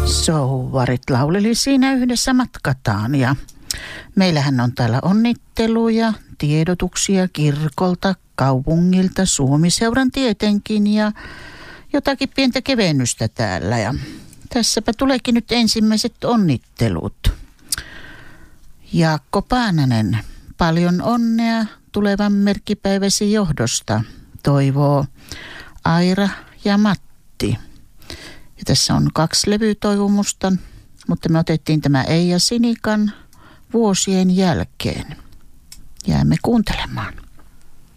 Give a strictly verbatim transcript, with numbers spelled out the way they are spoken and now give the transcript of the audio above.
Souvarit lauleli siinä yhdessä matkataan ja meillähän on täällä onnitteluja, tiedotuksia kirkolta, kaupungilta, Suomiseuran tietenkin ja jotakin pientä kevennystä täällä. Ja tässäpä tuleekin nyt ensimmäiset onnittelut. Jaakko Paananen, paljon onnea tulevan merkkipäiväsi johdosta, toivoo Aira ja Matti. Ja tässä on kaksi levytoivomusta, mutta me otettiin tämä Eija Sinikan vuosien jälkeen. Jäämme kuuntelemaan.